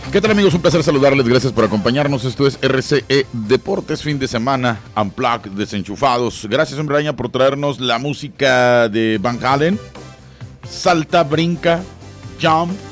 ¿Qué tal, amigos? Un placer saludarles. Gracias por acompañarnos. Esto es RCE Deportes, fin de semana, Unplugged, desenchufados. Gracias, hombre araña, por traernos la música de Van Halen. Salta, brinca, jump,